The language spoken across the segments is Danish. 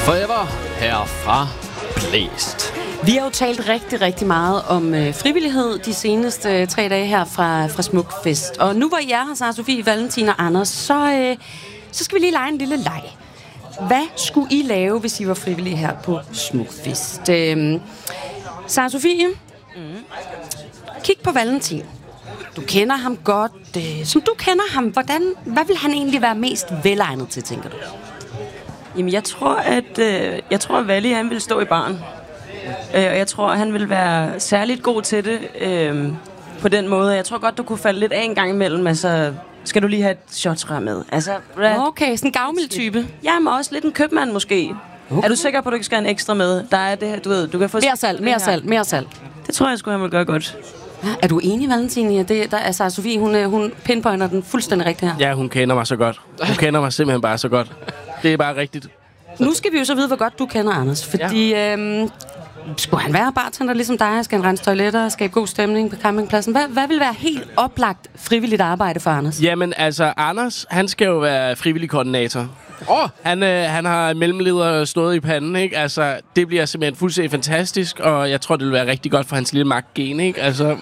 Forever herfra Blæst. Vi har jo talt rigtig, rigtig meget om frivillighed de seneste 3 dage her fra Smukfest. Og nu hvor I er her, Sara Sofie, Valentin og Anders, så skal vi lige lege en lille leg. Hvad skulle I lave, hvis I var frivillige her på Smukfest? Sara Sofie, kig på Valentin. Du kender ham godt. Som du kender ham, hvad vil han egentlig være mest velegnet til, tænker du? Jamen, jeg tror, at Valle, han vil stå i baren. Og jeg tror, han vil være særligt god til det på den måde. Jeg tror godt, du kunne falde lidt af en gang imellem. Altså, skal du lige have et shotsrør med? Altså, okay, sådan en gavmild type. Jamen, også lidt en købmand måske. Okay. Er du sikker på, at du ikke skal have en ekstra med? Der er det her, du ved, du kan få... Mere salt. Det tror jeg sgu, han vil gøre godt. Er du enig, Valentin, i det? Der er Sara Sofie, hun pinpointer den fuldstændig rigtigt her. Ja, hun kender mig så godt. Hun kender mig simpelthen bare så godt. Det er bare rigtigt. Nu skal vi jo så vide, hvor godt du kender Anders. Fordi skulle han være bartender ligesom dig? Skal han rense toiletter? Skabe god stemning på campingpladsen? Hvad vil være helt oplagt frivilligt arbejde for Anders? Jamen, altså, Anders, han skal jo være frivillig koordinator. Han har mellemleder stået i panden, ikke? Altså, det bliver simpelthen fuldstændig fantastisk, og jeg tror, det vil være rigtig godt for hans lille magtgen, ikke? Altså...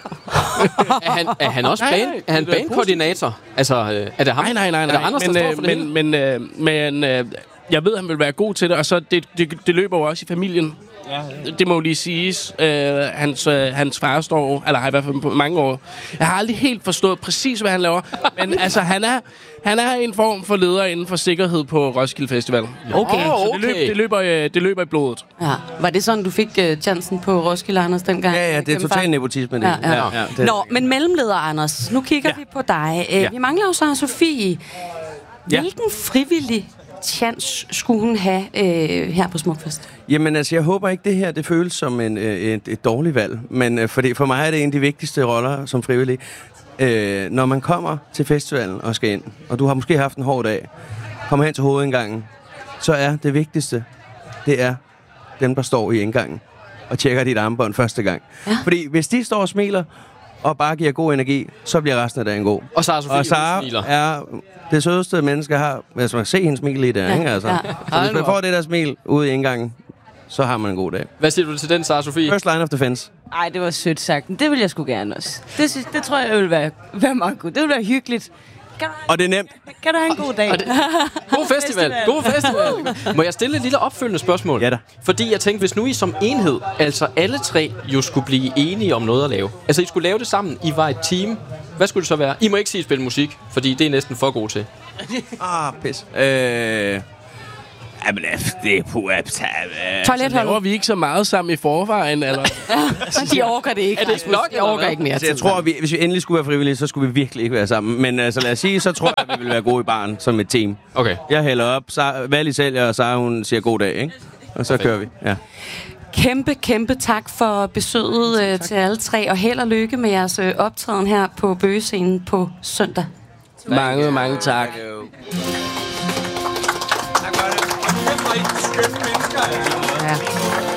er han også banekoordinator? Altså, er det ham? Nej. Er det Anders, der står for det men jeg ved, han vil være god til det, og så det løber jo også i familien. Ja. Det må jo lige siges. Hans far står, eller har i hvert fald på mange år. Jeg har aldrig helt forstået præcis, hvad han laver. Men altså, han er en form for leder inden for sikkerhed på Roskilde Festival. Okay. Så det løber i blodet. Ja. Var det sådan, du fik chancen på Roskilde, Anders, dengang? Ja, det er totalt nepotisme. Det. Ja. Nå, men mellemleder, Anders, nu kigger vi på dig. Vi mangler jo Sara Sofie. Hvilken frivillig chance skulle hun have her på Smukfest? Jamen altså, jeg håber ikke, det her det føles som et dårligt valg. Men fordi for mig er det en af de vigtigste roller som frivillig. Når man kommer til festivalen og skal ind, og du har måske haft en hård dag, kommer hen til hovedindgangen, så er det vigtigste, det er dem, der står i indgangen og tjekker dit armbånd første gang. Ja. Fordi hvis de står og smiler, og bare giver god energi, så bliver resten af dagen god. Og Sara er det sødeste menneske har. Hvis man kan se hendes smil lige der, ikke? Altså. Så hvis man får det der smil ude i indgangen, så har man en god dag. Hvad siger du til den, Sara Sofie? First line of defense. Ej, det var sødt sagt. Det vil jeg sgu gerne også. Det tror jeg vil være meget godt. Det vil være hyggeligt. Og det er nemt. Kan du have en god dag? God festival. Må jeg stille et lille opfølgende spørgsmål? Ja da. Fordi jeg tænkte, hvis nu I som enhed, altså alle 3, jo skulle blive enige om noget at lave. Altså I skulle lave det sammen. I var et team. Hvad skulle det så være? I må ikke sige spille musik, fordi det er næsten for god til. Pis. Jamen, det er Toiletholdet. Laver vi ikke så meget sammen i forvejen, eller? De orker det ikke. Er det nok? Jeg orker ikke mere. Altså, jeg tror, hvis vi endelig skulle være frivillige, så skulle vi virkelig ikke være sammen. Men altså, lad os sige, så tror jeg, at vi vil være gode i baren som et team. Okay. Jeg hælder op, Valli sælger, og Sara, hun siger god dag, ikke? Og så kører vi, ja. Kæmpe tak for besøget til alle 3, og held og lykke med jeres optræden her på Bøgescenen på søndag. Mange tak. Ja.